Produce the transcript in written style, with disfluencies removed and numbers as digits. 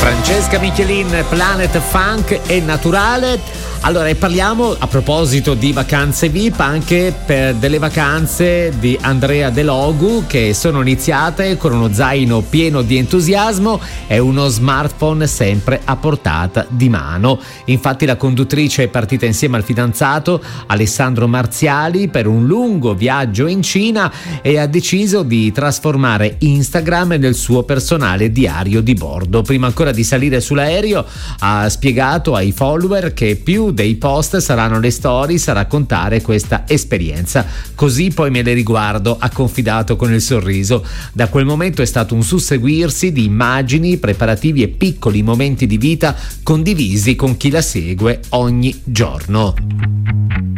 Francesca Michelin, Planet Funk e Naturale. Allora, e parliamo a proposito di vacanze VIP anche per delle vacanze di Andrea De Logu, che sono iniziate con uno zaino pieno di entusiasmo e uno smartphone sempre a portata di mano. Infatti la conduttrice è partita insieme al fidanzato Alessandro Marziali per un lungo viaggio in Cina e ha deciso di trasformare Instagram nel suo personale diario di bordo. Prima ancora di salire sull'aereo ha spiegato ai follower che più dei post saranno le stories a raccontare questa esperienza. Così poi me le riguardo, ha confidato con il sorriso. Da quel momento è stato un susseguirsi di immagini, preparativi e piccoli momenti di vita condivisi con chi la segue ogni giorno.